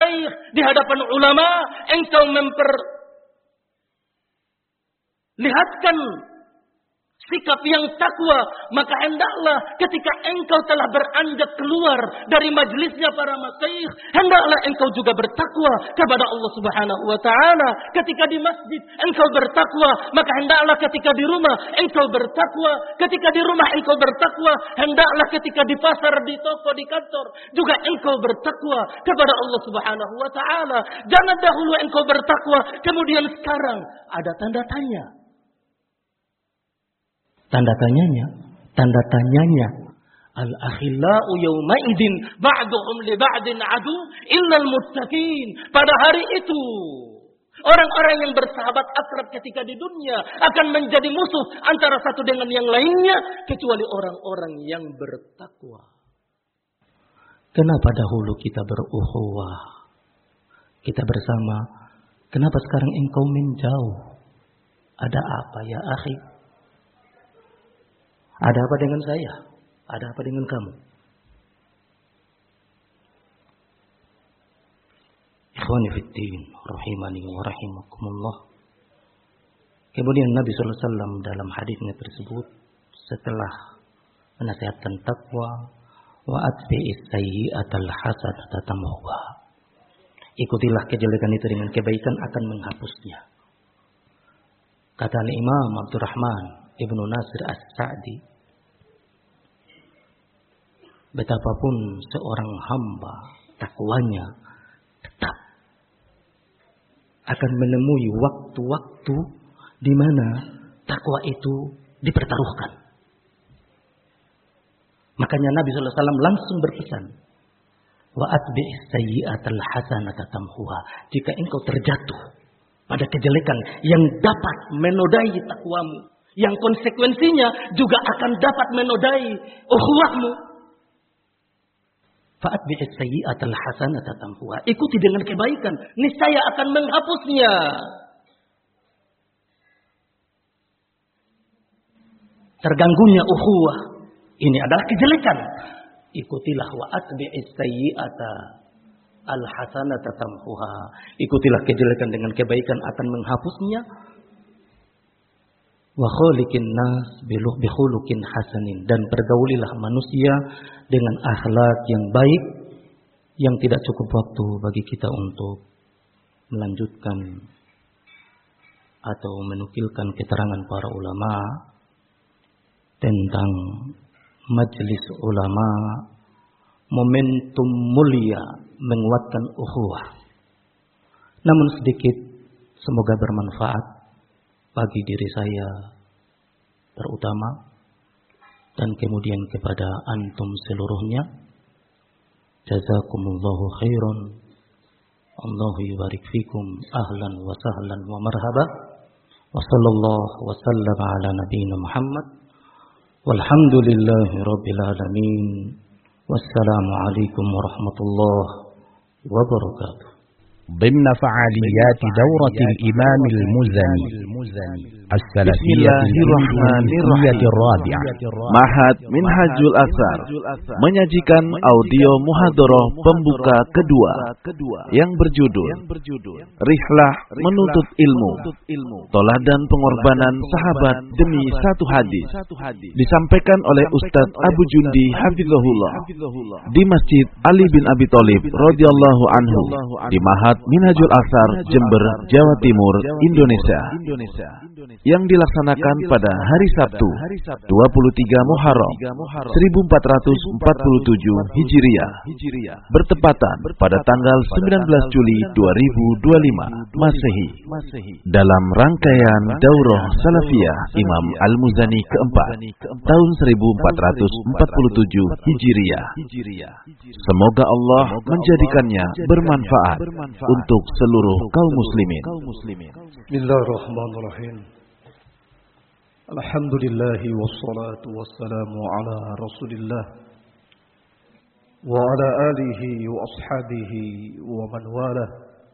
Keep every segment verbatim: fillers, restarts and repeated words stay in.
di hadapan ulama, engkau memperlihatkan sikap yang takwa, maka hendaklah ketika engkau telah beranjak keluar dari majelisnya para masyayikh, hendaklah engkau juga bertakwa kepada Allah Subhanahu wa taala. Ketika di masjid engkau bertakwa, maka hendaklah ketika di rumah engkau bertakwa. Ketika di rumah engkau bertakwa, hendaklah ketika di pasar, di toko, di kantor juga engkau bertakwa kepada Allah Subhanahu wa taala. Jangan dahulu engkau bertakwa kemudian sekarang ada tanda tanya. Tanda tanyanya, tanda tanyanya. Al-akhillau yawma idzin ba'duhum li ba'din adu illal muttaqin. Pada hari itu, orang-orang yang bersahabat akrab ketika di dunia akan menjadi musuh antara satu dengan yang lainnya kecuali orang-orang yang bertakwa. Kenapa dahulu kita berukhuwah? Kita bersama. Kenapa sekarang engkau menjauh? Ada apa ya akhi? Ada apa dengan saya? Ada apa dengan kamu? Ikhwani fiddin, rahimani wa rahimakumullah. Kemudian Nabi sallallahu alaihi wasallam dalam hadisnya tersebut setelah menasihatkan takwa, wa atbi'is sayyi'atal hasanata tamhuha. Ikutilah kejelekan itu dengan kebaikan akan menghapusnya. Kata Imam Abdurrahman Ibnu Nasir As-Sa'di, betapapun seorang hamba takwanya tetap akan menemui waktu-waktu di mana takwa itu dipertaruhkan. Makanya Nabi sallallahu alaihi wasallam langsung berpesan, wa atbi'is sayyi'atal hasanata tamhuha. Jika engkau terjatuh pada kejelekan yang dapat menodai takwamu, yang konsekuensinya juga akan dapat menodai ukhuwahmu, fa'atbi'is sayyi'atal hasanata tamhuha. Ikuti dengan kebaikan, niscaya akan menghapusnya. Terganggunya ukhuwah, ini adalah kejelekan. Ikutilah wa atbi'is sayyi'ata al hasanata tamhuha. Ikutilah kejelekan dengan kebaikan akan menghapusnya. Wa khaliqin nas bi khuluqin hasanin, dan pergaulilah manusia dengan akhlak yang baik, yang tidak cukup waktu bagi kita untuk melanjutkan atau menukilkan keterangan para ulama tentang majelis ulama, momentum mulia menguatkan ukhuwah. Namun sedikit, semoga bermanfaat bagi diri saya terutama dan kemudian kepada antum seluruhnya. Jazakumullahu khairan. Allahu yubarik fikum. Ahlan wa sahlan wa marhaba. Wa sallallahu wa sallam ala nabiyyina Muhammad. Walhamdulillahi rabbil alamin. Wassalamu alaikum warahmatullahi wabarakatuh. ضمن فعاليات دورة الإمام المزني السلفية الهندوسية الرابعة. Ma'had Minhajul Athar menyajikan audio muhadharah pembuka kedua yang berjudul Rihlah Menuntut Ilmu, Toladan Pengorbanan Sahabat Demi Satu Hadis, disampaikan oleh Ustadz Abu Jundi Hafizahullah di Masjid Ali bin Abi Thalib radhiyallahu anhu di Ma'had Minhajul Athar, Jember, Jawa Timur, Indonesia, yang dilaksanakan pada hari Sabtu dua puluh tiga Muharram seribu empat ratus empat puluh tujuh Hijriah, bertepatan pada tanggal sembilan belas Juli dua ribu dua puluh lima Masehi, dalam rangkaian Daurah Salafiyah Imam Al-Muzani keempat tahun seribu empat ratus empat puluh tujuh Hijriah. Semoga Allah menjadikannya bermanfaat untuk seluruh kaum muslimin. Bismillahirrahmanirrahim. Alhamdulillahi wassalatu wassalamu ala Rasulillah wa ala alihi wa ashabihi wa man walah.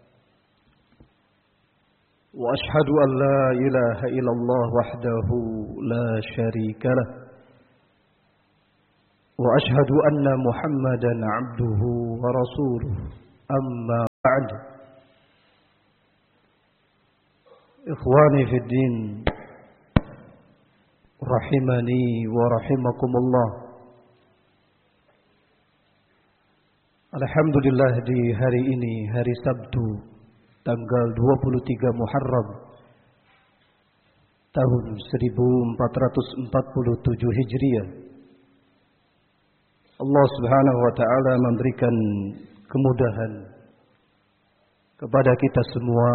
Wa ashhadu an la ilaha illallah wahdahu la syarika lah. Wa ashhadu anna Muhammadan abduhu wa rasuluh. Amma بعد إخواني في الدين rahimani wa rahimakumullah. Alhamdulillah, di hari ini, hari Sabtu, tanggal dua puluh tiga Muharram tahun seribu empat ratus empat puluh tujuh Hijriah, Allah Subhanahu wa taala memberikan kemudahan kepada kita semua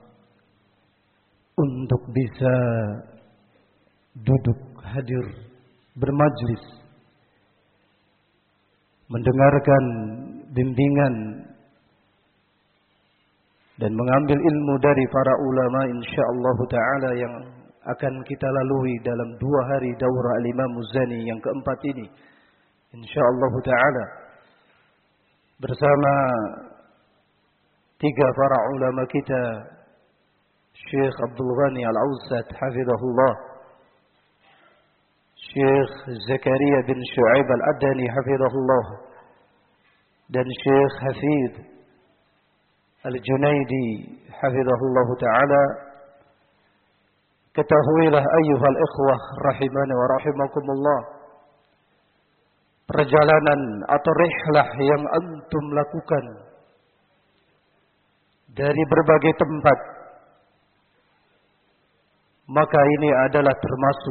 untuk bisa duduk, hadir, bermajlis, mendengarkan bimbingan dan mengambil ilmu dari para ulama insyaallah taala yang akan kita lalui dalam dua hari daurah Al-Imam Muzani yang keempat ini insyaallah taala bersama tiga para ulama kita, Syekh Abdul Ghani Al-Awsat hafizahullah, Syekh Zakaria bin Shu'aib Al-Adani hafizahullah, dan Syekh Hafid Al-Junaidi hafizahullah ta'ala. Ketahuilah ayyuhal ikhwah rahimani wa rahimakumullah, perjalanan atau rihlah yang antum lakukan dari berbagai tempat, maka ini adalah termasuk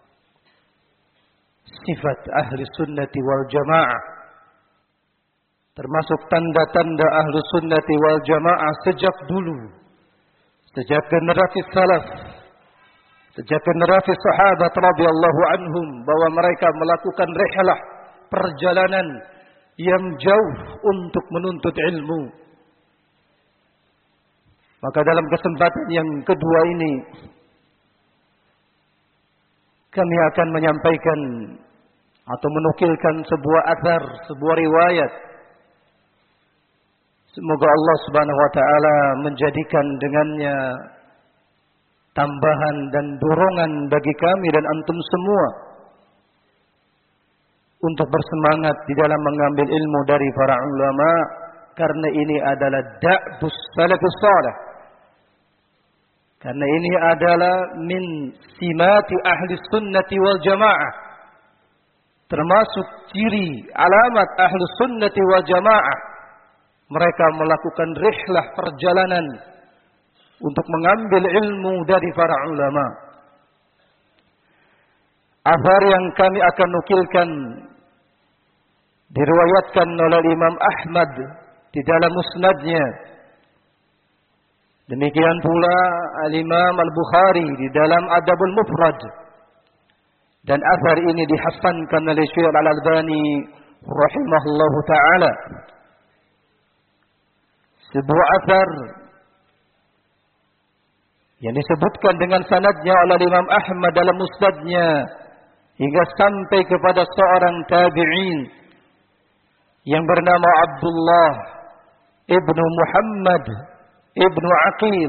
sifat ahli sunnati wal jamaah, termasuk tanda-tanda ahli sunnati wal jamaah sejak dulu, sejak generasi salaf, sejak generasi sahabat radhiyallahu anhum, bahwa mereka melakukan rihlah, perjalanan yang jauh untuk menuntut ilmu. Maka dalam kesempatan yang kedua ini kami akan menyampaikan atau menukilkan sebuah athar, sebuah riwayat. Semoga Allah Subhanahu wa taala menjadikan dengannya tambahan dan dorongan bagi kami dan antum semua untuk bersemangat di dalam mengambil ilmu dari para ulama, karena ini adalah da'bus salafus salih. Karena ini adalah min simati ahli sunnati wal jamaah, termasuk ciri alamat ahli sunnati wal jamaah. Mereka melakukan rihlah, perjalanan untuk mengambil ilmu dari para ulama. Athar yang kami akan nukilkan diriwayatkan oleh Imam Ahmad di dalam musnadnya. Demikian pula Al-Imam Al-Bukhari di dalam Adabul Mufrad. Dan athar ini dihasankan oleh Syekh Al-Albani rahimahullahu ta'ala. Sebuah athar yang disebutkan dengan sanadnya oleh Imam Ahmad dalam musnadnya hingga sampai kepada seorang tabi'in yang bernama Abdullah ibnu Muhammad ibnu Aqil,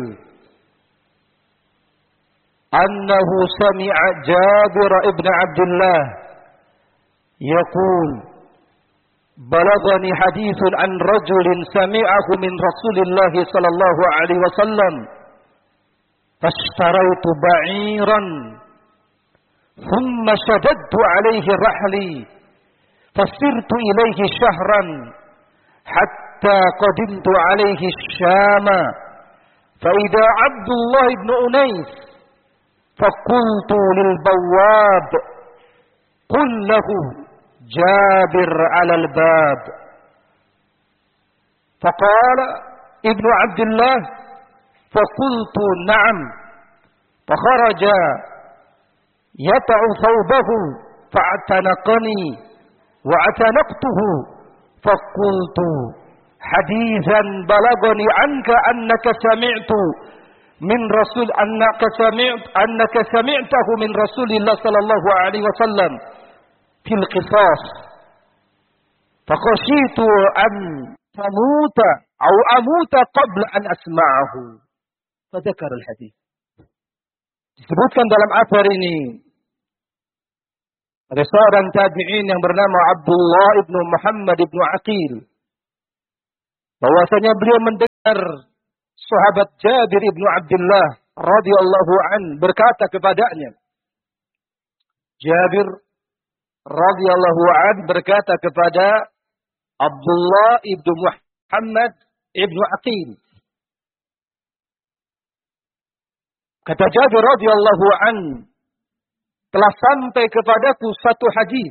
annahu sami'a Jabir ibn Abdullah yaqul, balagani hadithun an rajulin sami'ahu min Rasulillah sallallahu alaihi wasallam, fashtaraitu ba'iran thumma shaddadtu alaihi rahli fasirtu ilaihi shahran hatta qadimtu alaihi Syama fa idza Abdullah ibn Unais faqultu lil bawwab qul lahu Jabir 'ala al-bab faqala ibnu Abdullah faqultu na'am fakharaja yata'u thawbahu fa'atanaqani wa atanaqtuhu faqultu hadithan balagani anka annaka sami'tu min rasul annaka sami't annaka sami'tahu min Rasulillah sallallahu alaihi wasallam fil qisas faqashitu an tamuta aw amuta qabla an asma'ahu fadzakara al hadits. Disebutkan dalam athar ini ada seorang tabi'in yang bernama Abdullah ibnu Muhammad ibnu Aqil. bahwasanya beliau mendengar sahabat Jabir ibnu Abdullah radhiyallahu an berkata kepadanya. Jabir radhiyallahu an berkata kepada Abdullah ibnu Muhammad ibnu Aqil. Kata Jabir radhiyallahu an, telah sampai kepadaku satu hadis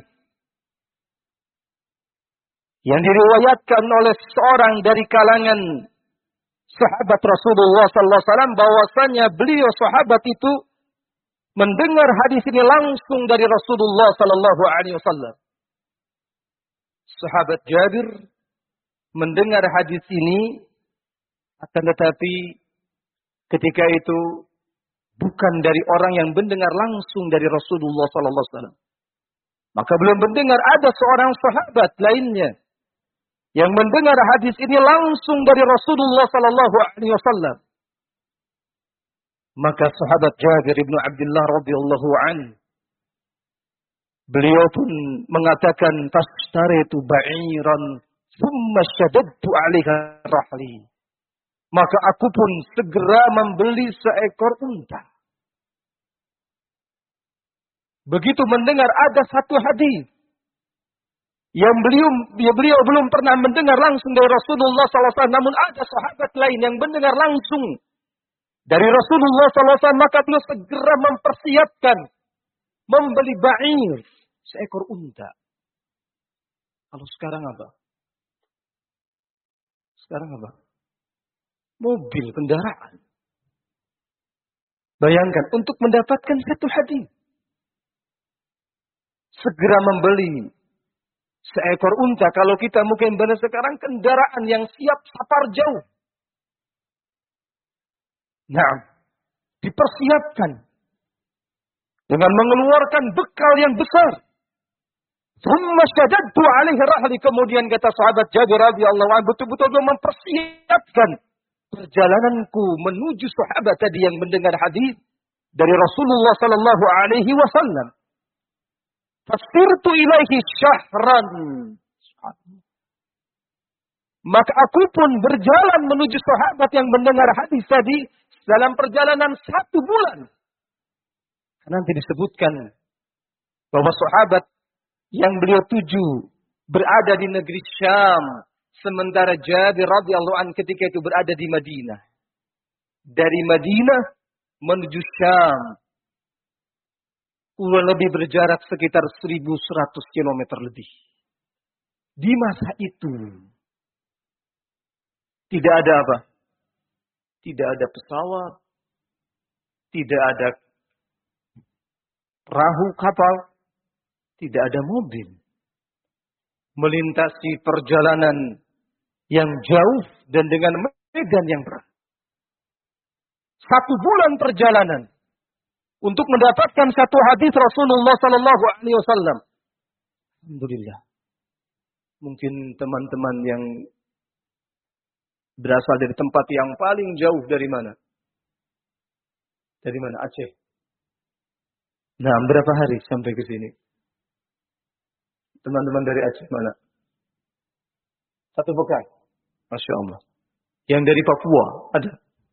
yang diriwayatkan oleh seorang dari kalangan sahabat Rasulullah sallallahu alaihi wasallam bahwasanya beliau sahabat itu mendengar hadis ini langsung dari Rasulullah sallallahu alaihi wasallam. Sahabat Jabir mendengar hadis ini, akan tetapi ketika itu bukan dari orang yang mendengar langsung dari Rasulullah sallallahu alaihi wasallam. Maka belum mendengar ada seorang sahabat lainnya yang mendengar hadis ini langsung dari Rasulullah sallallahu alaihi wasallam. Maka sahabat Jabir ibnu Abdullah radhiyallahu an, beliau pun mengatakan, "Fashtaritu ba'iran, thumma shaddadtu 'alaiha rahli." Maka aku pun segera membeli seekor unta. Begitu mendengar ada satu hadis yang beliau, beliau belum pernah mendengar langsung dari Rasulullah sallallahu alaihi wasallam, namun ada sahabat lain yang mendengar langsung dari Rasulullah sallallahu alaihi wasallam, maka beliau segera mempersiapkan membeli ba'ir, seekor unta. Kalau sekarang apa? Sekarang apa? Mobil, kendaraan. Bayangkan, untuk mendapatkan satu hadis, segera membeli seekor unta. Kalau kita mungkin benar sekarang kendaraan yang siap safar jauh. Nah, dipersiapkan dengan mengeluarkan bekal yang besar. Thumma shaddadtu 'alaihi rahli, kemudian kata sahabat Jabir radhiyallahu anhu, betul-betul mempersiapkan perjalananku menuju sahabat tadi yang mendengar hadis dari Rasulullah sallallahu alaihi wasallam. Fasirtu ilaihi syahran. Maka aku pun berjalan menuju sahabat yang mendengar hadis tadi dalam perjalanan satu bulan. Nanti disebutkan bahwa sahabat yang beliau tuju berada di negeri Syam, sementara Jabir radhiyallahu anhu ketika itu berada di Madinah. Dari Madinah menuju Syam kurang lebih berjarak sekitar seribu seratus kilometer lebih. Di masa itu tidak ada apa? Tidak ada pesawat, tidak ada perahu kapal, tidak ada mobil. Melintasi perjalanan yang jauh dan dengan medan yang berat. Satu bulan perjalanan untuk mendapatkan satu hadis Rasulullah sallallahu alaihi wasallam. Alhamdulillah. Mungkin teman-teman yang berasal dari tempat yang paling jauh dari mana? Dari mana? Aceh. Nah, berapa hari sampai ke sini? Teman-teman dari Aceh mana? Satu pekan. Masya Allah. Yang dari Papua ada?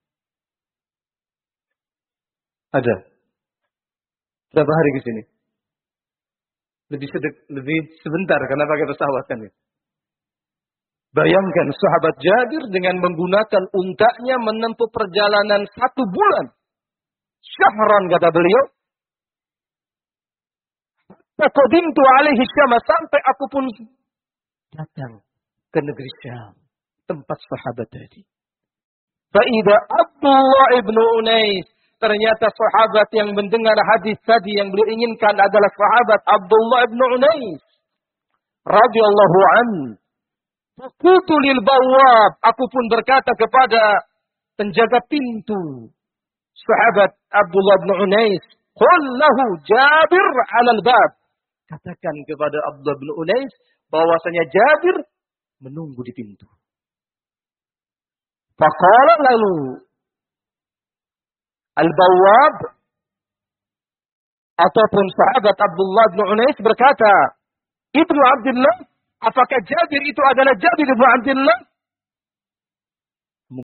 Ada. Berapa hari ke sini? Lebih sedek, lebih sebentar karena pakai pesawat kan ya. Bayangkan sahabat Jabir dengan menggunakan untanya menempuh perjalanan satu bulan. Syahran kata beliau. Taqadimtu alaihi Syam, sampai aku pun datang ke negeri Syam, tempat sahabat tadi. Fa'idha Abdullah ibnu Unais, ternyata sahabat yang mendengar hadis tadi yang beliau inginkan adalah sahabat Abdullah ibnu Unais radhiyallahu anhu. Fakultu lil bawwab, aku pun berkata kepada penjaga pintu sahabat Abdullah ibnu Unais, qul lahu Jabir 'alal bab. Katakan kepada Abdullah bin Unais bahwasanya Jabir menunggu di pintu. Faqala lalu al-bawwab ataupun sahabat Abdullah bin Unais berkata, Ibnu Abdullah, apakah Jabir itu adalah Jabir ibnu Abdullah?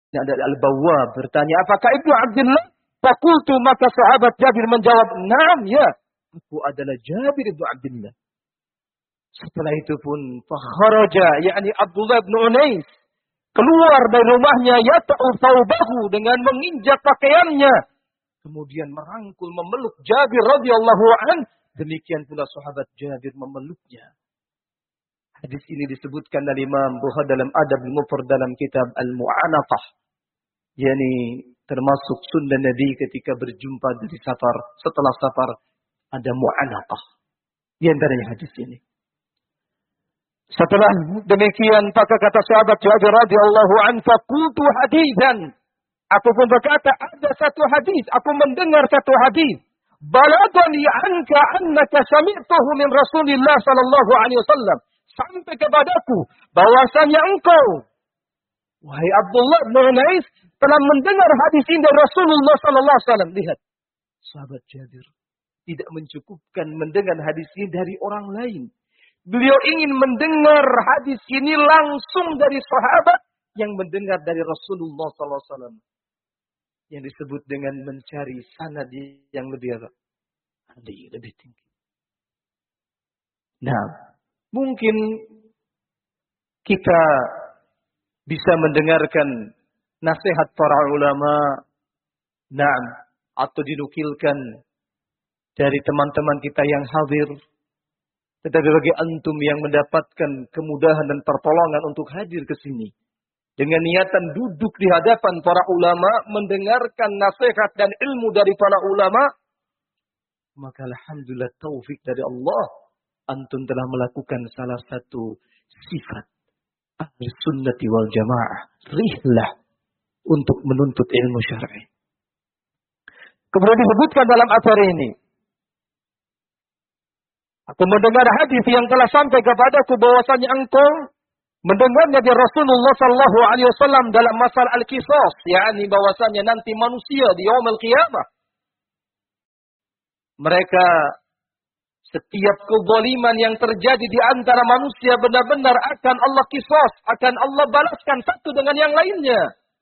Dari Al-Bawwab bertanya, apakah Ibnu Abdullah? Fakultu, maka sahabat Jabir menjawab, naam ya, aku adalah Jabir Ibnu Abdullah. Setelah itu pun, fakharaja, yakni Abdullah bin Unais, keluar dari rumahnya, yata'u thawbahu, dengan menginjak pakaiannya. Kemudian merangkul, memeluk Jabir radhiyallahu an. Demikian pula sahabat Jabir memeluknya. Hadis ini disebutkan oleh Imam Bukhari dalam Adab al-Mufrad dalam kitab Al-Mu'anaqah. Yani termasuk sunnah Nabi ketika berjumpa dari safar. Setelah safar ada mu'anaqah. Di antaranya hadis ini. Setelah demikian, maka kata sahabat Jabir radhiyallahu anhu, faqultu haditsan. Aku pun berkata, ada satu hadis, aku mendengar satu hadis. Balagani anka annaka sami'tahu min Rasulillah sallallahu alaihi wasallam. Sampai kepadaku bahwasanya engkau, wahai Abdullah bin Unais, telah mendengar hadis ini dari Rasulullah sallallahu alaihi wasallam. Lihat, sahabat Jabir tidak mencukupkan mendengar hadis ini dari orang lain. Beliau ingin mendengar hadis ini langsung dari sahabat yang mendengar dari Rasulullah sallallahu alaihi wasallam. Yang disebut dengan mencari sanad yang lebih tinggi, lebih tinggi. Nah, mungkin kita bisa mendengarkan nasihat para ulama, nah, atau dinukilkan dari teman-teman kita yang hadir. Tetapi bagi antum yang mendapatkan kemudahan dan pertolongan untuk hadir ke sini, dengan niatan duduk di hadapan para ulama, mendengarkan nasihat dan ilmu dari para ulama, maka alhamdulillah taufik dari Allah, antum telah melakukan salah satu sifat ahli sunnati wal jamaah, rihlah untuk menuntut ilmu syar'i. Kemudian disebutkan dalam acara ini, aku mendengar hadis yang telah sampai kepadaku bahwasanya engkau mendengarnya dari Rasulullah sallallahu alaihi wasallam dalam masalah al-qisas, yakni bahwasanya nanti manusia di yaumul qiyamah, mereka setiap kezaliman yang terjadi di antara manusia benar-benar akan Allah qisas, akan Allah balaskan satu dengan yang lainnya.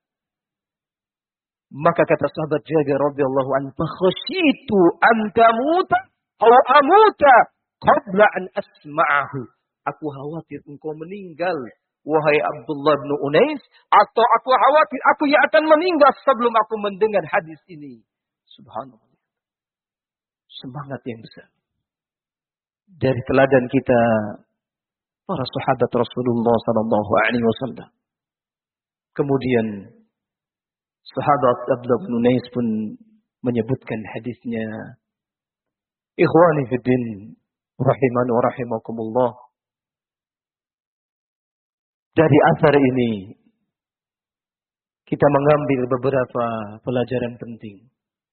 Maka kata sahabat Jabir radhiyallahu anhu, "Fakhashitu an tamuta aw amuta qabla an asma'ahu." Aku khawatir engkau meninggal, wahai Abdullah bin Unais, atau aku khawatir aku yang akan meninggal sebelum aku mendengar hadis ini. Subhanallah. Semangat yang besar. Dari teladan kita, para sahabat Rasulullah sallallahu alaihi wasallam. Kemudian sahabat Abdullah bin Unais pun menyebutkan hadisnya. Ikhwani fid din, rahimani wa rahimakumullah. Dari asar ini, kita mengambil beberapa pelajaran penting.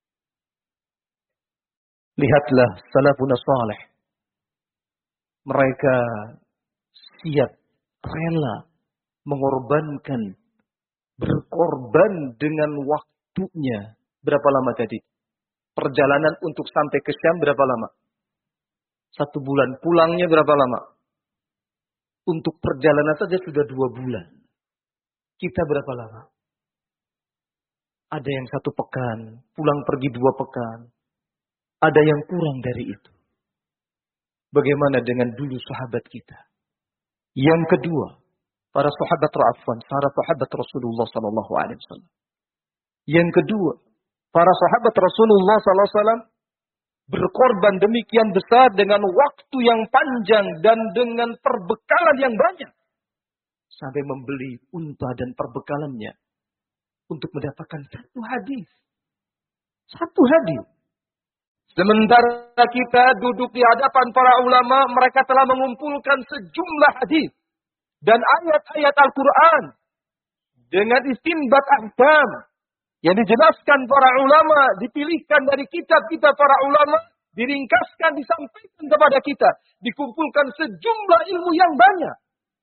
Lihatlah salafun salih. Mereka siap, rela, mengorbankan, berkorban dengan waktunya. Berapa lama tadi? Perjalanan untuk sampai ke Syam berapa lama? Satu bulan. Pulangnya berapa lama? Untuk perjalanan saja sudah dua bulan. Kita berapa lama? Ada yang satu pekan, pulang pergi dua pekan. Ada yang kurang dari itu. Bagaimana dengan dulu sahabat kita? Yang kedua, para sahabat Ra'afan, para sahabat Rasulullah sallallahu alaihi wasallam. Yang kedua, para sahabat Rasulullah sallallahu alaihi wasallam berkorban demikian besar dengan waktu yang panjang dan dengan perbekalan yang banyak. Sampai membeli unta dan perbekalannya untuk mendapatkan satu hadis. Satu hadis. Sementara kita duduk di hadapan para ulama, mereka telah mengumpulkan sejumlah hadis dan ayat-ayat Al-Quran dengan istinbat ahkam yang dijelaskan para ulama, dipilihkan dari kitab-kitab para ulama, diringkaskan, disampaikan kepada kita, dikumpulkan sejumlah ilmu yang banyak.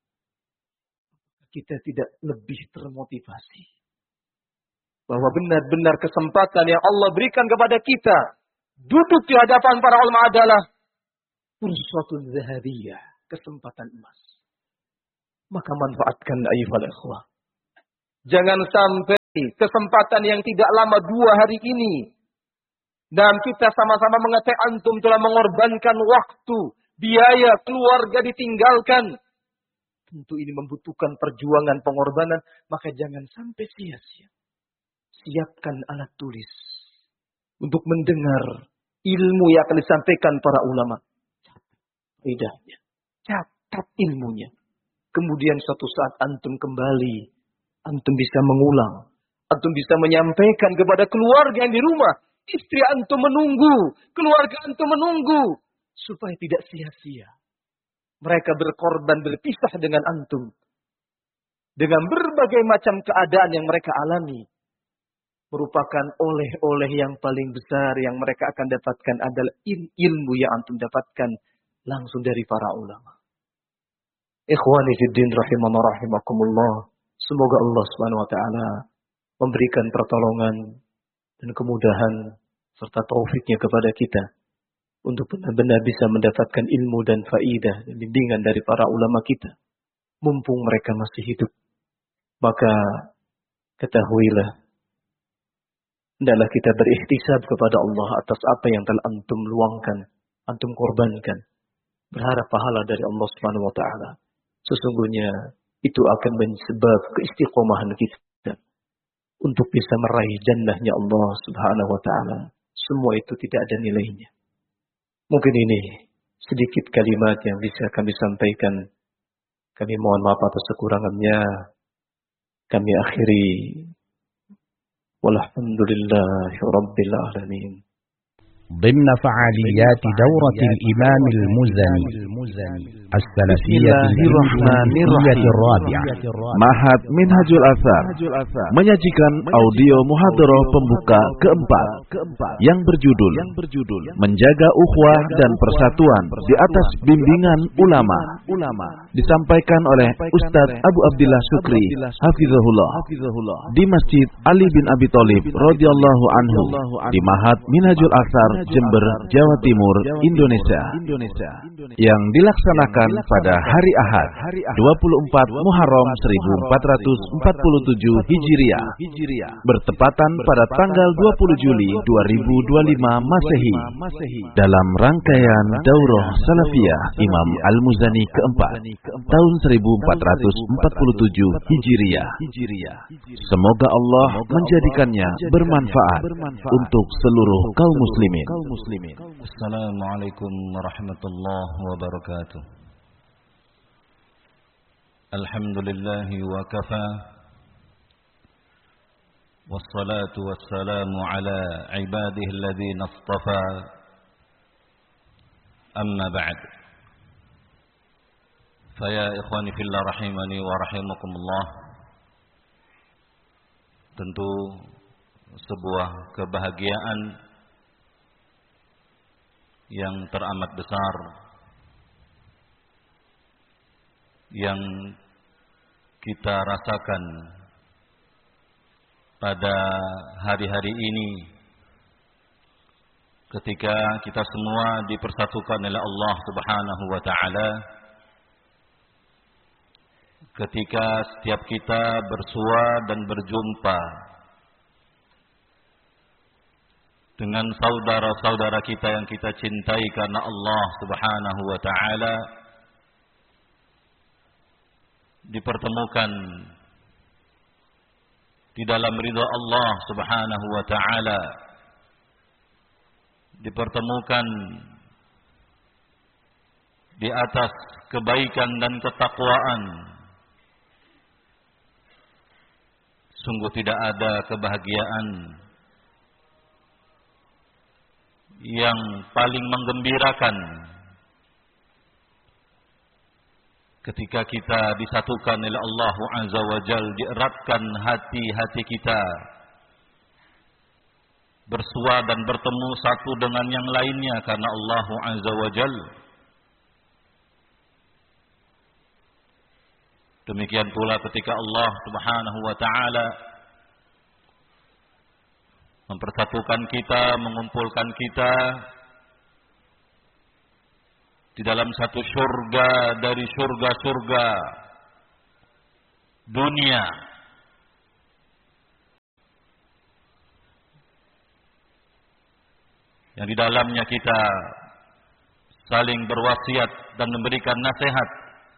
Kita tidak lebih termotivasi bahwa benar-benar kesempatan yang Allah berikan kepada kita duduk di hadapan para ulama adalah fursatun zahabiyah, kesempatan emas. Maka manfaatkan ayyuhal ikhwah. Jangan sampai kesempatan yang tidak lama dua hari ini. Dan kita sama-sama mengetahui antum telah mengorbankan waktu, biaya, keluarga ditinggalkan. Tentu ini membutuhkan perjuangan, pengorbanan. Maka jangan sampai sia-sia. Siapkan alat tulis. Untuk mendengar ilmu yang akan disampaikan para ulama. Lidahnya. Catat ilmunya. Kemudian suatu saat antum kembali. Antum bisa mengulang. Antum bisa menyampaikan kepada keluarga yang di rumah. Istri antum menunggu. Keluarga antum menunggu. Supaya tidak sia-sia. Mereka berkorban berpisah dengan antum. Dengan berbagai macam keadaan yang mereka alami. Merupakan oleh-oleh yang paling besar yang mereka akan dapatkan adalah il- ilmu yang antum dapatkan langsung dari para ulama. Ikhwani fiddin rahimana rahimakumullah. Semoga Allah subhanahu wa ta'ala memberikan pertolongan dan kemudahan serta taufiknya kepada kita untuk benar-benar bisa mendapatkan ilmu dan faidah dan bimbingan dari para ulama kita. Mumpung mereka masih hidup, maka ketahuilah, hendaklah kita berikhtisab kepada Allah atas apa yang telah antum luangkan, antum korbankan. Berharap pahala dari Allah subhanahu wa ta'ala. Sesungguhnya itu akan menyebab keistiqomahan kita untuk bisa meraih jannahnya Allah subhanahu wa ta'ala. Semua itu tidak ada nilainya. Mungkin ini sedikit kalimat yang bisa kami sampaikan. Kami mohon maaf atas kekurangannya. Kami akhiri. Walhamdulillahi Rabbil Alamin. ضمن فعاليات دورة الإمام المزني السلفية الهندية الرابعة Mahad Minhajul Athar menyajikan audio muhadharah pembuka keempat yang berjudul Menjaga Ukhuwah dan Persatuan di atas Bimbingan Ulama, disampaikan oleh Ustadz Abu Abdillah Syukri hafizahullah di Masjid Ali bin Abi Thalib radhiyallahu anhu di Mahad Minhajul Athar Jember, Jawa Timur, Indonesia, yang dilaksanakan pada hari Ahad dua puluh empat Muharram seribu empat ratus empat puluh tujuh Hijriah, bertepatan pada tanggal dua puluh Juli dua ribu dua puluh lima Masehi, dalam rangkaian Daurah Salafiyah Imam Al-Muzani keempat tahun seribu empat ratus empat puluh tujuh Hijriah. Semoga Allah menjadikannya bermanfaat untuk seluruh kaum muslimin. Assalamualaikum warahmatullahi wabarakatuh. Alhamdulillahi wa kafa. Wassalatu wassalamu ala ibadihi alladhina istafa. Amma ba'd. Faya ikhwani fillah rahimani wa rahimakumullah. Tentu sebuah kebahagiaan yang teramat besar yang kita rasakan pada hari-hari ini ketika kita semua dipersatukan oleh Allah Subhanahu wa taala, ketika setiap kita bersua dan berjumpa dengan saudara-saudara kita yang kita cintai karena Allah Subhanahu wa taala, dipertemukan di dalam ridha Allah Subhanahu wa taala, dipertemukan di atas kebaikan dan ketakwaan. Sungguh tidak ada kebahagiaan yang paling menggembirakan ketika kita disatukan oleh Allah Azza wa Jal, dieratkan hati-hati kita bersua dan bertemu satu dengan yang lainnya karena Allah Azza wa Jal. Demikian pula ketika Allah Subhanahu wa taala mempersatukan kita, mengumpulkan kita di dalam satu surga dari surga-surga dunia, yang di dalamnya kita saling berwasiat dan memberikan nasihat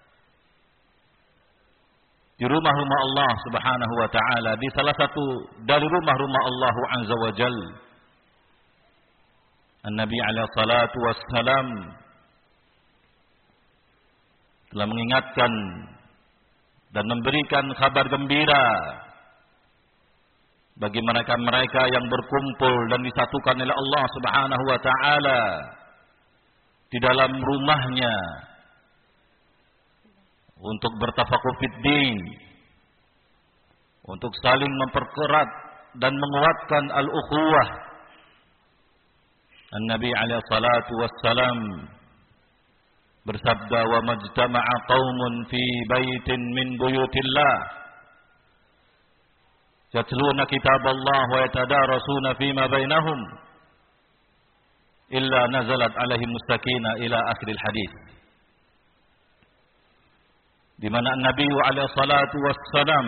di rumah-rumah Allah Subhanahu wa taala, di salah satu dari rumah-rumah Allah Azza wa Jal. An-Nabi alaihi salatu wassalam telah mengingatkan dan memberikan kabar gembira bagi mereka-mereka yang berkumpul dan disatukan oleh Allah Subhanahu wa taala di dalam rumahnya untuk bertafakuh fiddin, untuk saling memperkerat dan menguatkan al-ukhuwah. An-Nabi alaihi salatu wassalam bersabda, "Wa majtama'a qaumun fi baitin min buyutillah yatluna kitaballah wa yatadarasuna fima bainahum illa nazalat alaihim sakinah ila akhiril hadis." Di mana Nabi alaihi salatu wassalam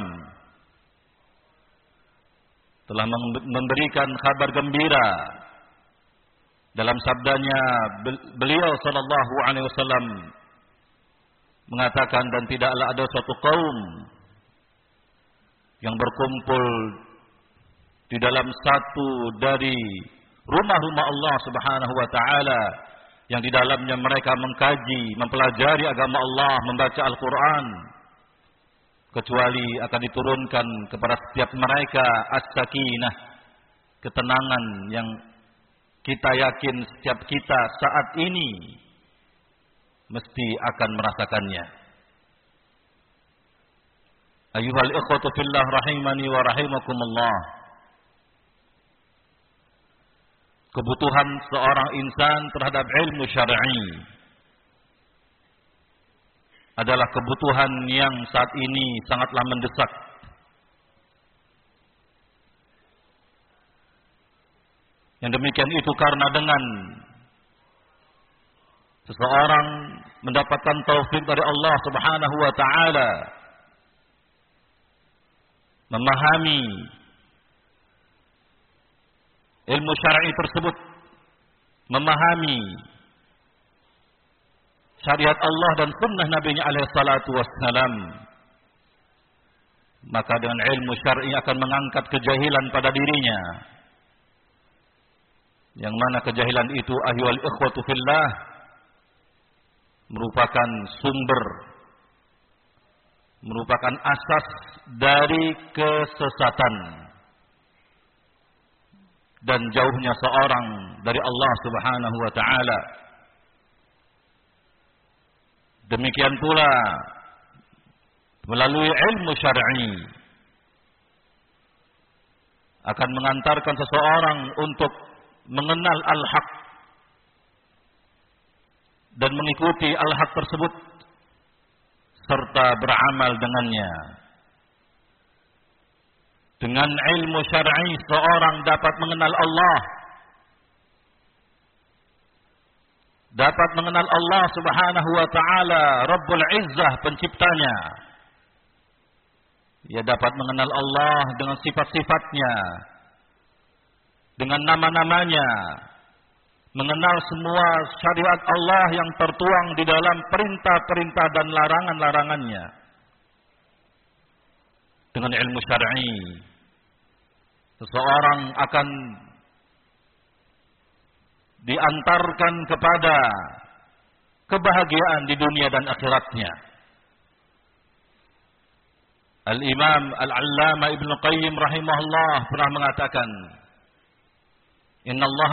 telah memberikan kabar gembira dalam sabdanya, beliau sallallahu alaihi wasallam mengatakan, dan tidaklah ada suatu kaum yang berkumpul di dalam satu dari rumah-rumah Allah Subhanahu wa taala yang di dalamnya mereka mengkaji, mempelajari agama Allah, membaca Al-Qur'an, kecuali akan diturunkan kepada setiap mereka as-sakinah, ketenangan yang kita yakin setiap kita saat ini mesti akan merasakannya. Ayyuhal ikhwatu fillah rahimani wa rahimakumullah. Kebutuhan seorang insan terhadap ilmu syar'i adalah kebutuhan yang saat ini sangatlah mendesak. Yang demikian itu karena dengan seseorang mendapatkan taufik dari Allah Subhanahu wa taala memahami ilmu syar'i tersebut, memahami syariat Allah dan sunnah Nabi-Nya alaihi salatu wassalam, maka dengan ilmu syar'i akan mengangkat kejahilan pada dirinya, yang mana kejahilan itu ayyuhal ikhwatu fillah merupakan sumber, merupakan asas dari kesesatan dan jauhnya seorang dari Allah Subhanahu wa taala. Demikian pula melalui ilmu syar'i akan mengantarkan seseorang untuk mengenal al-haq dan mengikuti al-haq tersebut serta beramal dengannya. Dengan ilmu syar'i seorang dapat mengenal Allah, dapat mengenal Allah Subhanahu wa taala Rabbul Izzah, penciptanya. Ia dapat mengenal Allah dengan sifat-sifatnya, dengan nama-namanya, mengenal semua syariat Allah yang tertuang di dalam perintah-perintah dan larangan-larangannya. Dengan ilmu syar'i seseorang akan diantarkan kepada kebahagiaan di dunia dan akhiratnya. Al-Imam Al-Allamah Ibnu Qayyim rahimahullah pernah mengatakan, Inna Allah